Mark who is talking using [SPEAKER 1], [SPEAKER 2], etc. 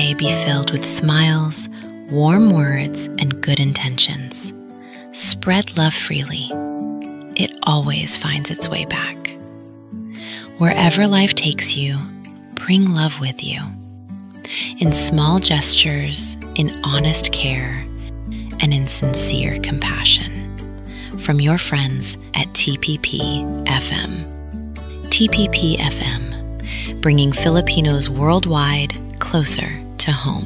[SPEAKER 1] day be filled with smiles, warm words, and good intentions. Spread love freely. It always finds its way back. Wherever life takes you, bring love with you. In small gestures, in honest care, and in sincere compassion. From your friends at TPP FM. TPP FM, bringing Filipinos worldwide closer to home.